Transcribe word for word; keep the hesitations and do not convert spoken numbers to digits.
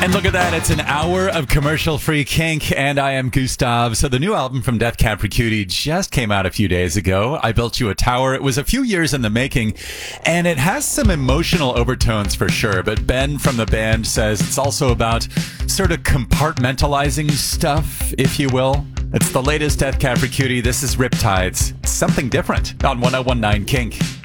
And look at that, it's an hour of commercial-free kink, and I am Gustav. So the new album from Death Cab for Cutie just came out a few days ago. I Built You a Tower. It was a few years in the making, and it has some emotional overtones for sure, but Ben from the band says it's also about sort of compartmentalizing stuff, if you will. It's the latest Death Cab for Cutie. This is Riptides. Something different on one oh one nine Kink.